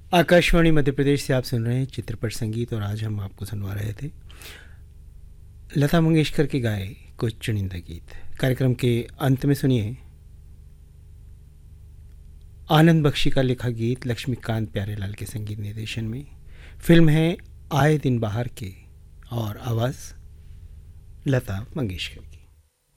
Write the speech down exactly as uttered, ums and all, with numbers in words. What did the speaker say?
आकाशवाणी मध्य प्रदेश से आप सुन रहे हैं चित्रपट संगीत और आज हम आपको सुनवा रहे थे लता मंगेशकर के गाए कुछ चुनिंदा गीत। कार्यक्रम के अंत में सुनिए आनंद बख्शी का लिखा गीत लक्ष्मीकांत प्यारेलाल के संगीत निर्देशन में। फिल्म है आए दिन बाहर के और आवाज़ लता मंगेशकर।